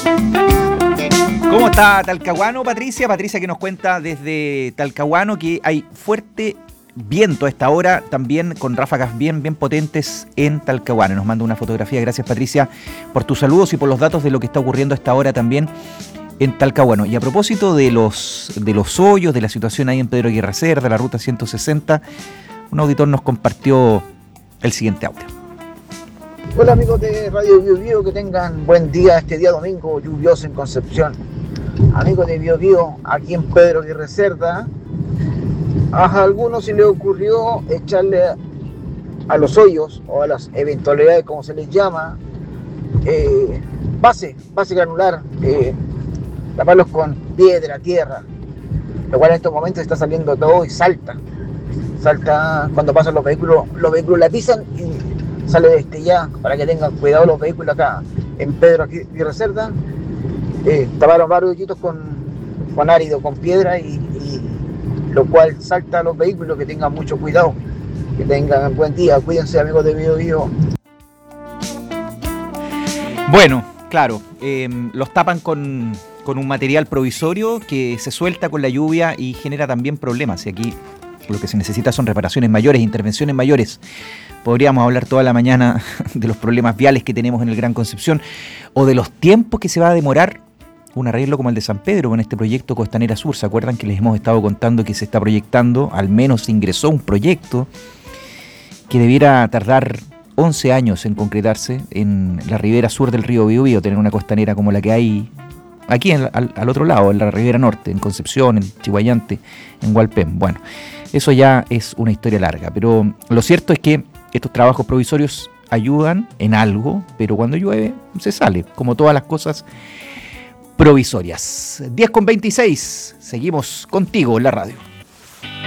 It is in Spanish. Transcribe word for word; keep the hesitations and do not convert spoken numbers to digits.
¿Cómo está Talcahuano, Patricia? Patricia que nos cuenta desde Talcahuano que hay fuerte viento a esta hora, también con ráfagas bien, bien potentes en Talcahuano. Nos manda una fotografía. Gracias, Patricia, por tus saludos y por los datos de lo que está ocurriendo a esta hora también en Talcahuano. Y a propósito de los, de los hoyos, de la situación ahí en Pedro Aguirre Cerda, de la ruta ciento sesenta, un auditor nos compartió el siguiente audio. Hola amigos de Radio Bio Bio, que tengan buen día este día domingo lluvioso en Concepción. Amigos de Bio Bio, aquí en Pedro Aguirre Cerda, a algunos se les ocurrió echarle a los hoyos o a las eventualidades, como se les llama, eh, base, base granular, eh, taparlos con piedra, tierra, lo cual en estos momentos está saliendo todo y salta, salta cuando pasan los vehículos, los vehículos la pisan y sale destellada, para que tengan cuidado los vehículos acá en Pedro Aguirre Cerda. Eh, taparon varios hoyitos con, con árido, con piedra, y, y lo cual salta a los vehículos, que tengan mucho cuidado, que tengan buen día, cuídense amigos de Bio Bio. Bueno, claro, eh, los tapan con, con un material provisorio que se suelta con la lluvia y genera también problemas, y aquí lo que se necesita son reparaciones mayores, intervenciones mayores. Podríamos hablar toda la mañana de los problemas viales que tenemos en el Gran Concepción, o de los tiempos que se va a demorar un arreglo como el de San Pedro con este proyecto Costanera Sur. ¿Se acuerdan que les hemos estado contando que se está proyectando? Al menos ingresó un proyecto que debiera tardar once años en concretarse en la ribera sur del río Biobío, tener una costanera como la que hay aquí en, al, al otro lado, en la ribera norte, en Concepción, en Chihuayante, en Hualpén. Bueno, eso ya es una historia larga, pero lo cierto es que estos trabajos provisorios ayudan en algo, pero cuando llueve se sale, como todas las cosas provisorias. diez con veintiséis, seguimos contigo en la radio.